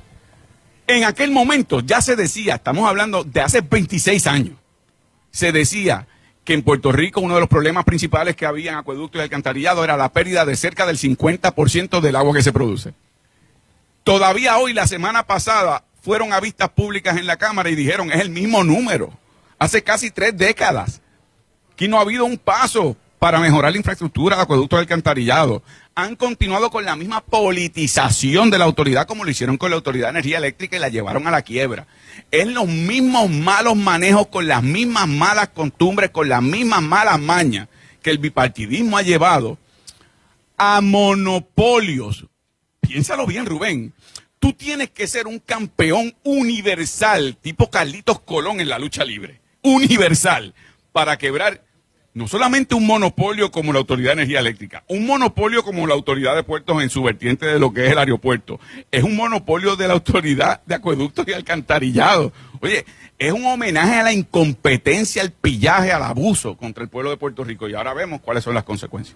En aquel momento ya se decía, estamos hablando de hace veintiséis años, se decía que en Puerto Rico uno de los problemas principales que había en acueducto y alcantarillado era la pérdida de cerca del cincuenta por ciento del agua que se produce. Todavía hoy, la semana pasada, fueron a vistas públicas en la Cámara y dijeron, es el mismo número, hace casi tres décadas. Aquí no ha habido un paso para mejorar la infraestructura de acueductos y alcantarillado. Han continuado con la misma politización de la autoridad como lo hicieron con la Autoridad de Energía Eléctrica y la llevaron a la quiebra. Es los mismos malos manejos, con las mismas malas costumbres, con las mismas malas mañas que el bipartidismo ha llevado a monopolios. Piénsalo bien, Rubén. Tú tienes que ser un campeón universal, tipo Carlitos Colón en la lucha libre. Universal. Para quebrar no solamente un monopolio como la Autoridad de Energía Eléctrica, un monopolio como la Autoridad de Puertos en su vertiente de lo que es el aeropuerto. Es un monopolio de la Autoridad de Acueductos y Alcantarillado. Oye, es un homenaje a la incompetencia, al pillaje, al abuso contra el pueblo de Puerto Rico. Y ahora vemos cuáles son las consecuencias.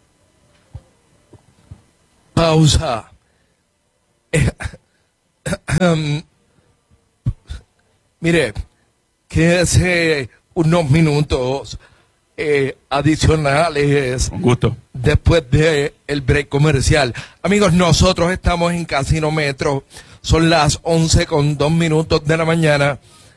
Pausa. Eh, um, mire, quédese unos minutos eh, adicionales. Con gusto. Después del break comercial. Amigos, nosotros estamos en Casino Metro. Son las once con dos minutos de la mañana.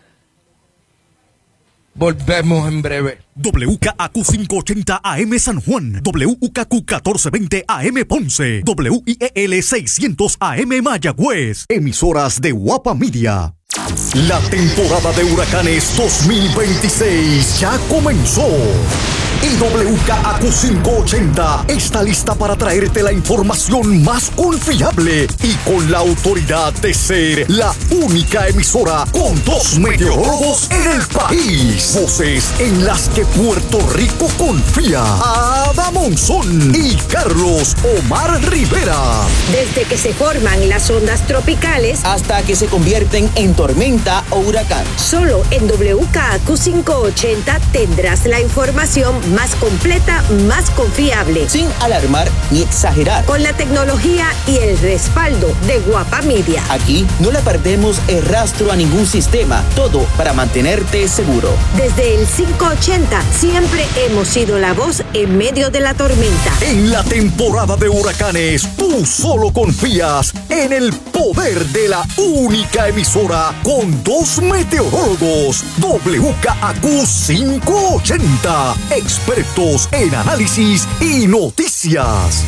Volvemos en breve. W K A Q quinientos ochenta A M San Juan, W K Q catorce veinte A M Ponce, W I E L seiscientos A M Mayagüez. Emisoras de Guapa Media. La temporada de huracanes dos mil veintiséis ya comenzó. Y W K A Q quinientos ochenta está lista para traerte la información más confiable y con la autoridad de ser la única emisora con dos meteorólogos en el país. Voces en las que Puerto Rico confía. Ada Monzón y Carlos Omar Rivera. Desde que se forman las ondas tropicales hasta que se convierten en tormenta o huracán. Solo en W K A Q quinientos ochenta tendrás la información más completa, más confiable. Sin alarmar ni exagerar. Con la tecnología y el respaldo de Guapa Media. Aquí no le perdemos el rastro a ningún sistema. Todo para mantenerte seguro. Desde el quinientos ochenta siempre hemos sido la voz en medio de la tormenta. En la temporada de huracanes, tú solo confías en el poder de la única emisora con dos meteorólogos. W K A Q quinientos ochenta. Expertos en análisis y noticias.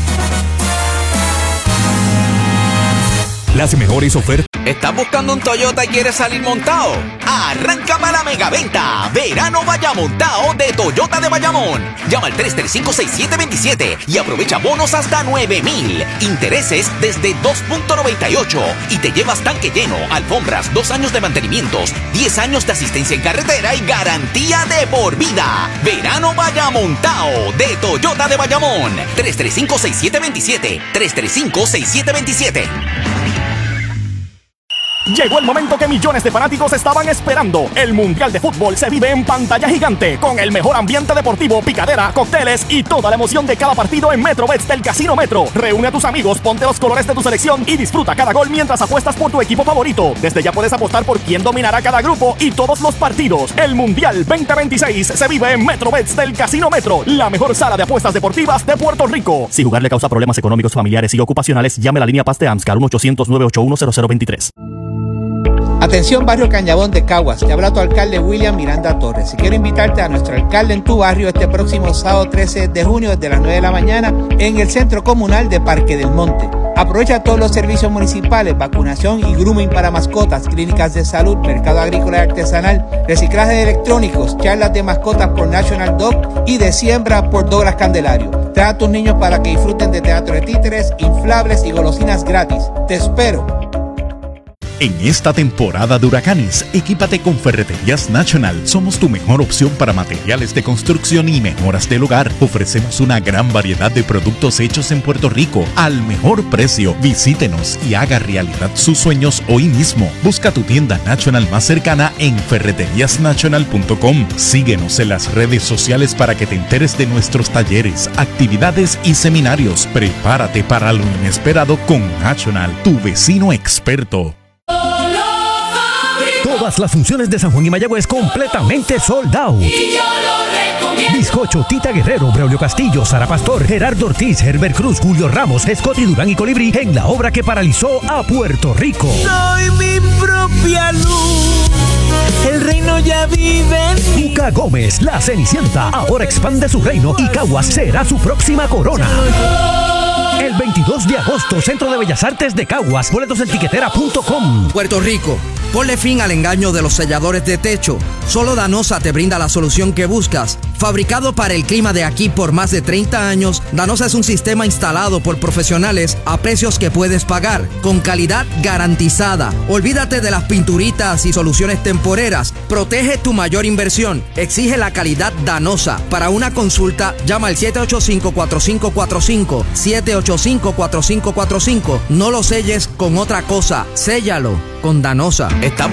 Las mejores ofertas. ¿Estás buscando un Toyota y quieres salir montado? Arranca para la megaventa. Verano vaya montado de Toyota de Bayamón. Llama al tres tres cinco, seis siete dos siete y aprovecha bonos hasta nueve mil. Intereses desde dos punto noventa y ocho. Y te llevas tanque lleno, alfombras, dos años de mantenimientos, diez años de asistencia en carretera y garantía de por vida. Verano vaya montado de Toyota de Bayamón. tres tres cinco, seis siete dos siete. tres tres cinco, seis siete dos siete. Llegó el momento que millones de fanáticos estaban esperando. El Mundial de Fútbol se vive en pantalla gigante, con el mejor ambiente deportivo, picadera, cócteles y toda la emoción de cada partido en MetroBets del Casino Metro. Reúne a tus amigos, ponte los colores de tu selección y disfruta cada gol mientras apuestas por tu equipo favorito. Desde ya puedes apostar por quién dominará cada grupo y todos los partidos. El Mundial veinte veintiséis se vive en MetroBets del Casino Metro, la mejor sala de apuestas deportivas de Puerto Rico. Si jugar le causa problemas económicos, familiares y ocupacionales, llame a la línea Paz de AMSCAR uno ochocientos, nueve ocho uno, cero cero dos tres. Atención barrio Cañabón de Caguas, te habla tu alcalde William Miranda Torres y quiero invitarte a nuestro alcalde en tu barrio este próximo sábado trece de junio desde las nueve de la mañana en el Centro Comunal de Parque del Monte. Aprovecha todos los servicios municipales, vacunación y grooming para mascotas, clínicas de salud, mercado agrícola y artesanal, reciclaje de electrónicos, charlas de mascotas por National Dog y de siembra por Douglas Candelario. Trae a tus niños para que disfruten de teatro de títeres, inflables y golosinas gratis. Te espero. En esta temporada de huracanes, equípate con Ferreterías National. Somos tu mejor opción para materiales de construcción y mejoras del hogar. Ofrecemos una gran variedad de productos hechos en Puerto Rico al mejor precio. Visítenos y haga realidad sus sueños hoy mismo. Busca tu tienda National más cercana en ferreterías national punto com. Síguenos en las redes sociales para que te enteres de nuestros talleres, actividades y seminarios. Prepárate para lo inesperado con National, tu vecino experto. Todas las funciones de San Juan y Mayagüez completamente sold out. Y yo lo recomiendo. Bizcocho, Tita Guerrero, Braulio Castillo, Sara Pastor, Gerardo Ortiz, Herbert Cruz, Julio Ramos, Scotty Durán y Colibrí en la obra que paralizó a Puerto Rico. Soy mi propia luz. El reino ya vive en mí. Cuca Gómez, la Cenicienta, ahora expande su reino y Caguas será su próxima corona. El veintidós de agosto, Centro de Bellas Artes de Caguas. Boletos en tiquetera punto com. Puerto Rico, ponle fin al engaño de los selladores de techo. Solo Danosa te brinda la solución que buscas. Fabricado para el clima de aquí por más de treinta años, Danosa es un sistema instalado por profesionales a precios que puedes pagar, con calidad garantizada. Olvídate de las pinturitas y soluciones temporeras. Protege tu mayor inversión. Exige la calidad Danosa. Para una consulta, llama al siete ocho cinco, cuatro cinco cuatro cinco, siete ocho cinco, cuatro cinco cuatro cinco. No lo selles con otra cosa. Séllalo con Danosa. Estamos